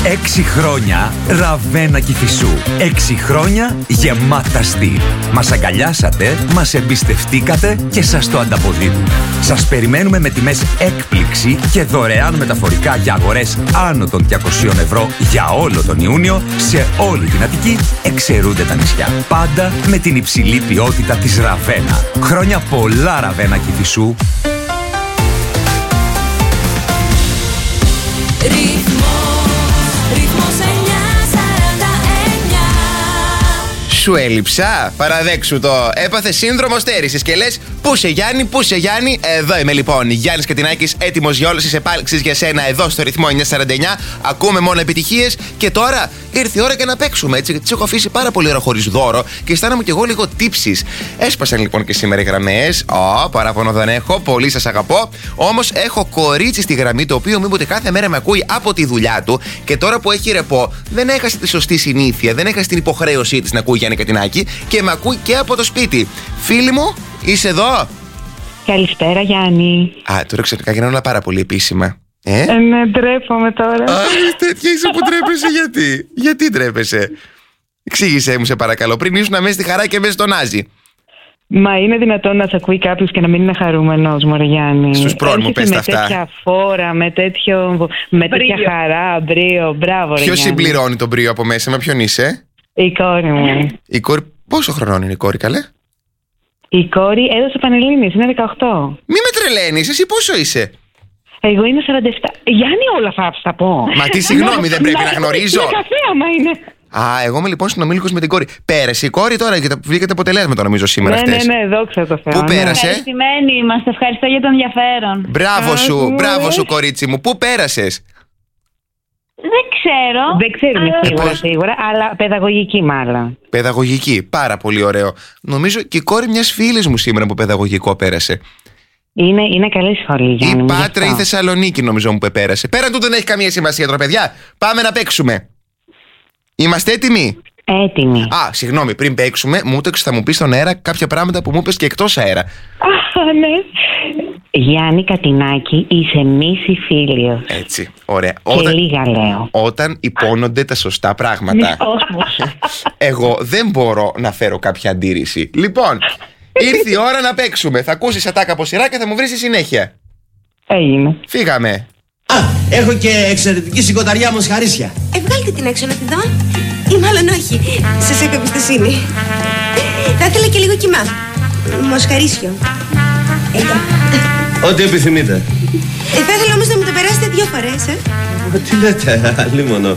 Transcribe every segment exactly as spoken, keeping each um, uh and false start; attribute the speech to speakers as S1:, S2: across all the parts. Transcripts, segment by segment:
S1: Έξι χρόνια Ραβένα Κηφισού. Έξι χρόνια γεμάτα στυλ. Μας αγκαλιάσατε, μας εμπιστευτήκατε και σας το ανταποδίδουμε. Σας περιμένουμε με τιμές έκπληξη και δωρεάν μεταφορικά για αγορές άνω των διακοσίων ευρώ για όλο τον Ιούνιο σε όλη την Αττική, εξαιρούνται τα νησιά. Πάντα με την υψηλή ποιότητα της Ραβένα. Χρόνια πολλά Ραβένα Κηφισού.
S2: Σου έλειψα, παραδέξου το. Έπαθε σύνδρομο στέρησης και λες πού σε Γιάννη, πού σε Γιάννη. Εδώ είμαι λοιπόν, Γιάννης Κατινάκης, έτοιμος για όλες τις επάλξεις για σένα εδώ στο ρυθμό εννιακόσια σαράντα εννιά. Ακούμε μόνο επιτυχίες και τώρα ήρθε η ώρα και να παίξουμε έτσι. Τις έχω αφήσει πάρα πολύ ώρα χωρίς δώρο και αισθάνομαι κι εγώ λίγο τύψεις. Έσπασαν λοιπόν και σήμερα οι γραμμές. Ω, παράπονο δεν έχω, πολύ σας αγαπώ. Όμως έχω κορίτσι στη γραμμή το οποίο μήποτε κάθε μέρα με ακούει από τη δουλειά του και τώρα που έχει ρεπό δεν έχασε τη σωστή συνήθεια, δεν έχασε την υποχρέωσή της να ακούει Γιάννη Κατινάκη και με ακούει και από το σπίτι. Φίλη μου, είσαι εδώ?
S3: Καλησπέρα Γιάννη.
S2: Α, τώρα ξαφνικά γίνανε όλα πάρα πολύ επίσημα. Ε,
S3: ε ναι, ντρέπομαι τώρα.
S2: Α, τέτοια είσαι που ντρέπεσαι. Γιατί, γιατί ντρέπεσαι? Εξήγησέ μου σε παρακαλώ, πριν ήσουν μέσα στη χαρά και μέσα στον Άζη.
S3: Μα είναι δυνατόν να σε ακούει κάποιος και να μην είναι χαρούμενος, μωρέ Γιάννη?
S2: Στους πρώην μου πες τα αυτά.
S3: Με τέτοια φόρα, με, τέτοιο, με τέτοια χαρά, μπρίο, μπράβο ρε.
S2: Ποιος συμπληρώνει τον μπρίο από μέσα, με ποιον είσαι?
S3: Η κόρη μου.
S2: Η κόρη, πόσο χρονών είναι η κόρη, καλέ?
S3: Η κόρη έδωσε Πανελλήνιες, είναι δεκαοκτώ.
S2: Μη με τρελαίνεις, εσύ πόσο είσαι?
S3: Εγώ είμαι σαράντα επτά. Γιάννη, όλα θα τα πω.
S2: Μα τι συγγνώμη, δεν πρέπει να γνωρίζω.
S3: Με καφέ άμα είναι.
S2: Α, εγώ είμαι λοιπόν συνομήλικος με την κόρη. Πέρασε η κόρη τώρα και βγήκατε αποτελέσματα νομίζω σήμερα
S3: ναι,
S2: χτες.
S3: Ναι, ναι, δόξα τω Θεώ.
S2: Πού πέρασε?
S4: Ευχαριστημένοι είμαστε, ευχαριστώ για τον ενδιαφέρον.
S2: Μπράβο σου, μπράβο σου κορίτσι μου. Πού πέρασες?
S4: Δεν ξέρω.
S3: Δεν ξέρουμε
S4: αλλά...
S3: σίγουρα,
S2: πώς...
S3: σίγουρα, αλλά παιδαγωγική μάλλον.
S2: Παιδαγωγική, πάρα πολύ ωραίο. Νομίζω και η κόρη μιας φίλης μου σήμερα που παιδαγωγικό πέρασε.
S3: Είναι, είναι καλή σχολή, Γιάννη.
S2: Η Πάτρα ή η Θεσσαλονίκη νομίζω μου που πέρασε. Πέραν του δεν έχει καμία σημασία τώρα, παιδιά. Πάμε να παίξουμε. Είμαστε έτοιμοι?
S3: Έτοιμοι.
S2: Α, συγγνώμη, πριν παίξουμε, μου το θα μου πει στον αέρα κάποια πράγματα που μου είπες και εκτός αέρα.
S3: Α, ναι. Γιάννη Κατινάκη, είσαι μίση φίλιος.
S2: Έτσι, ωραία.
S3: Και
S2: Όταν...
S3: λίγα λέω.
S2: Όταν υπόνονται τα σωστά πράγματα. Εγώ δεν μπορώ να φέρω κάποια αντίρρηση. Λοιπόν, ήρθε η ώρα να παίξουμε. Θα ακούσεις ατάκα από σειρά και θα μου βρεις τη συνέχεια.
S3: Έγινε.
S2: Φύγαμε.
S5: Α, έχω και εξαιρετική σηκωταριά μοσχαρίσια.
S6: Ε, βγάλτε την έξω να τη δω. Ή μάλλον όχι. Σας έχω εμπιστοσύνη. Θα ήθελα και λίγο κιμά. Μοσχαρίσιο. Έλα.
S5: Ό,τι επιθυμείτε.
S6: Ε, θα ήθελα όμως να μου το περάσετε δύο φορές, ε.
S5: Τι λέτε, αλίμονο.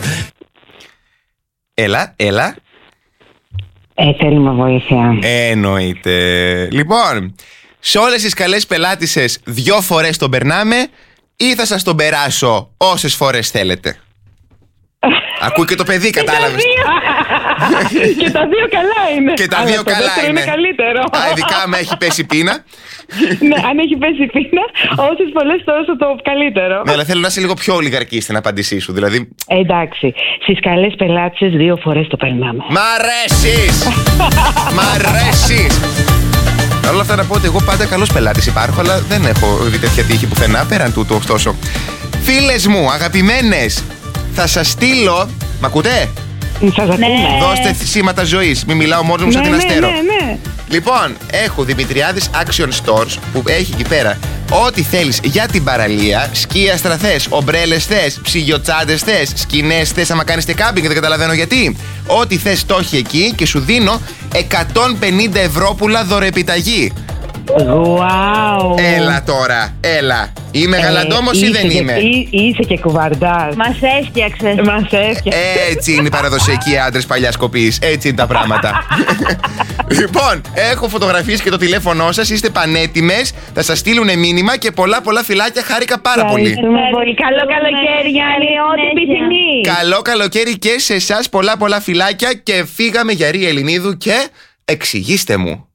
S2: Έλα, έλα.
S3: Ε, θέλουμε βοήθεια.
S2: Εννοείται. Λοιπόν, σε όλες τις καλές πελάτησες δυο φορές τον περνάμε ή θα σας τον περάσω όσες φορές θέλετε? Ακούει και το παιδί, κατάλαβες.
S3: Και τα δύο καλά είναι.
S2: Και τα
S3: αλλά
S2: δύο
S3: το
S2: καλά είναι.
S3: είναι καλύτερο.
S2: Α, ειδικά άμα έχει πέσει πείνα.
S3: Ναι, αν έχει πέσει πείνα, όσες πολλές τόσο το καλύτερο.
S2: Ναι, αλλά θέλω να είσαι λίγο πιο ολιγαρκή στην απάντησή σου. Δηλαδή.
S3: Ε, εντάξει. Στις καλές πελάτησες δύο φορές το περνάμε.
S2: Μ' αρέσεις! Μ' αρέσεις! Παρ' όλα αυτά να πω ότι εγώ πάντα καλός πελάτης υπάρχω, αλλά δεν έχω δει τέτοια τύχη πουθενά πέραν τούτου, ωστόσο. Φίλες μου, αγαπημένες, θα σας στείλω. Μ' ακούτε?
S3: Σας ακούμε.
S4: Ναι.
S2: Δώστε σήματα ζωής. Μην μιλάω μόνος μου σαν
S3: Ναι,
S2: την
S3: ναι,
S2: Αστέρο.
S3: ναι, ναι.
S2: Λοιπόν, έχω Δημητριάδης Action Stores που έχει εκεί πέρα ό,τι θέλεις για την παραλία. Σκίαστρα θες, ομπρέλες θες, ψυγιοτσάντες θες, σκηνές θες, άμα κάνεις και κάμπινγκ, δεν καταλαβαίνω γιατί. Ό,τι θες το έχει εκεί και σου δίνω εκατόν πενήντα ευρώ δωρεεπιταγή.
S3: Wow.
S2: Έλα τώρα, έλα. Είμαι γαλαντόμος ή δεν
S3: και,
S2: είμαι?
S3: Ή, είσαι και κουβαρντάς.
S4: Μας έστιαξες.
S3: Μας έσκιαξες.
S2: Έτσι είναι οι παραδοσιακοί άντρες παλιάς κοπής. Έτσι είναι τα πράγματα. Λοιπόν, έχω φωτογραφίες και το τηλέφωνό σας. Είστε πανέτοιμες. Θα σας στείλουν μήνυμα και πολλά πολλά φιλάκια. Χάρηκα πάρα πολύ.
S3: Ευχαριστούμε πολύ. Καλό καλοκαίρι, Γιάννη. Ό,τι επιθυμείς.
S2: Καλό καλοκαίρι και σε εσάς. Πολλά πολλά φιλάκια. Και φύγαμε για Ρία Ελληνίδου και εξηγήστε μου.